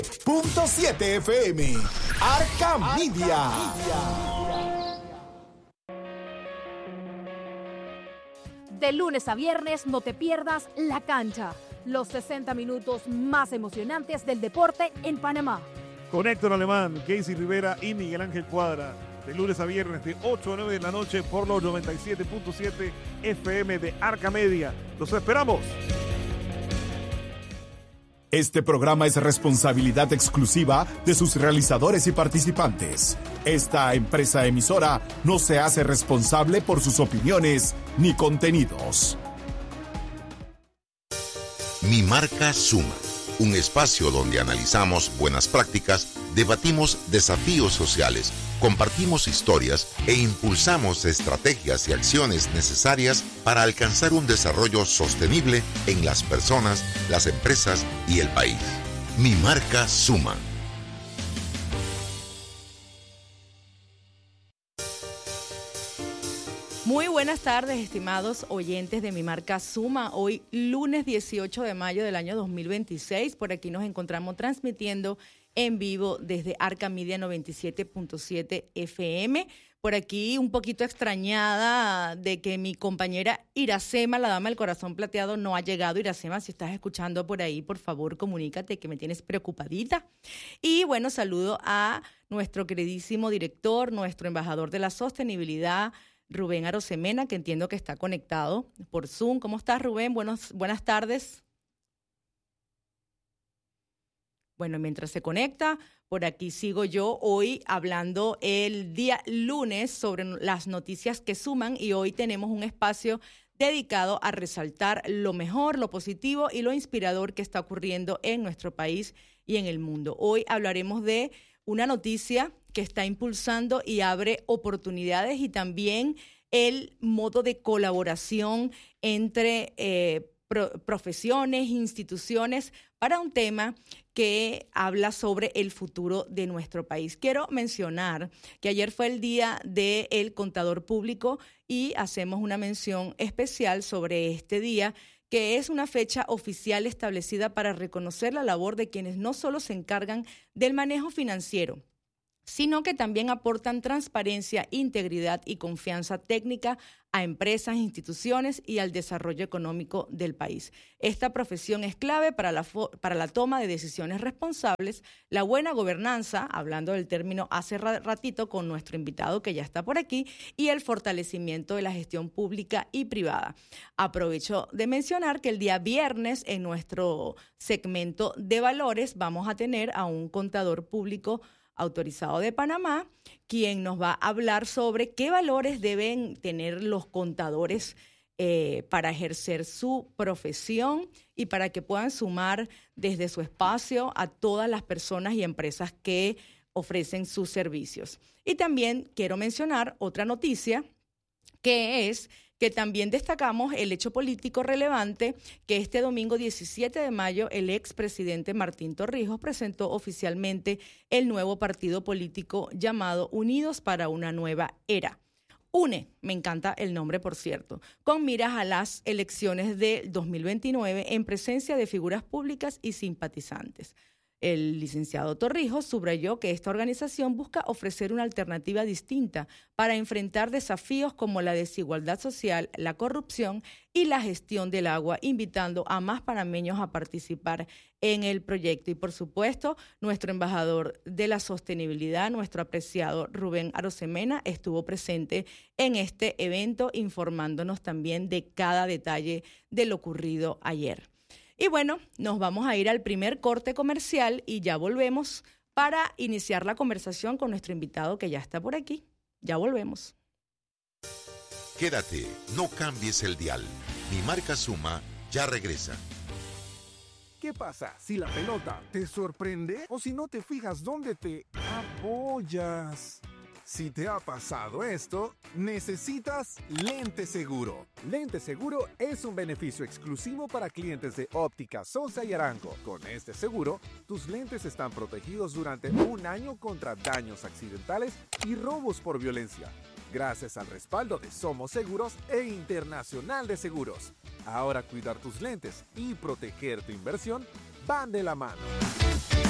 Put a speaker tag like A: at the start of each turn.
A: .7 FM, Arca Media.
B: De lunes a viernes no te pierdas La Cancha, los 60 minutos más emocionantes del deporte en Panamá.
C: Con Héctor Alemán, Casey Rivera y Miguel Ángel Cuadra. De lunes a viernes de 8 a 9 de la noche por los 97.7 FM de Arca Media. ¡Los esperamos!
A: Este programa es responsabilidad exclusiva de sus realizadores y participantes. Esta empresa emisora no se hace responsable por sus opiniones ni contenidos.
D: Mi Marca Suma, un espacio donde analizamos buenas prácticas, debatimos desafíos sociales, compartimos historias e impulsamos estrategias y acciones necesarias para alcanzar un desarrollo sostenible en las personas, las empresas y el país. Mi Marca Suma.
E: Muy buenas tardes, estimados oyentes de Mi Marca Suma. Hoy, lunes 18 de mayo del año 2026. Por aquí nos encontramos transmitiendo en vivo desde Arca Media 97.7 FM. Por aquí un poquito extrañada de que mi compañera Iracema, la dama del corazón plateado, no ha llegado. Iracema, si estás escuchando por ahí, por favor, comunícate que me tienes preocupadita. Y bueno, saludo a nuestro queridísimo director, nuestro embajador de la sostenibilidad, Rubén Arosemena, que entiendo que está conectado por Zoom. ¿Cómo estás, Rubén? Buenas tardes. Bueno, mientras se conecta, por aquí sigo yo hoy hablando el día lunes sobre las noticias que suman, y hoy tenemos un espacio dedicado a resaltar lo mejor, lo positivo y lo inspirador que está ocurriendo en nuestro país y en el mundo. Hoy hablaremos de una noticia que está impulsando y abre oportunidades, y también el modo de colaboración entre profesiones, instituciones, para un tema que habla sobre el futuro de nuestro país. Quiero mencionar que ayer fue el Día del Contador Público y hacemos una mención especial sobre este día, que es una fecha oficial establecida para reconocer la labor de quienes no solo se encargan del manejo financiero, sino que también aportan transparencia, integridad y confianza técnica a empresas, instituciones y al desarrollo económico del país. Esta profesión es clave para la toma de decisiones responsables, la buena gobernanza, hablando del término hace ratito con nuestro invitado que ya está por aquí, y el fortalecimiento de la gestión pública y privada. Aprovecho de mencionar que el día viernes, en nuestro segmento de valores, vamos a tener a un contador público autorizado de Panamá, quien nos va a hablar sobre qué valores deben tener los contadores para ejercer su profesión y para que puedan sumar desde su espacio a todas las personas y empresas que ofrecen sus servicios. Y también quiero mencionar otra noticia, que es que también destacamos el hecho político relevante que este domingo 17 de mayo el expresidente Martín Torrijos presentó oficialmente el nuevo partido político llamado Unidos para una Nueva Era. UNE, me encanta el nombre, por cierto, con miras a las elecciones de 2029 en presencia de figuras públicas y simpatizantes. El licenciado Torrijos subrayó que esta organización busca ofrecer una alternativa distinta para enfrentar desafíos como la desigualdad social, la corrupción y la gestión del agua, invitando a más panameños a participar en el proyecto. Y por supuesto, nuestro embajador de la sostenibilidad, nuestro apreciado Rubén Arosemena, estuvo presente en este evento informándonos también de cada detalle de lo ocurrido ayer. Y bueno, nos vamos a ir al primer corte comercial y ya volvemos para iniciar la conversación con nuestro invitado que ya está por aquí. Ya volvemos.
D: Quédate, no cambies el dial. Mi Marca Suma ya regresa.
F: ¿Qué pasa si la pelota te sorprende o si no te fijas dónde te apoyas? Si te ha pasado esto, necesitas Lente Seguro. Lente Seguro es un beneficio exclusivo para clientes de Óptica Sosa y Arango. Con este seguro, tus lentes están protegidos durante un año contra daños accidentales y robos por violencia, gracias al respaldo de Somos Seguros e Internacional de Seguros. Ahora cuidar tus lentes y proteger tu inversión van de la mano.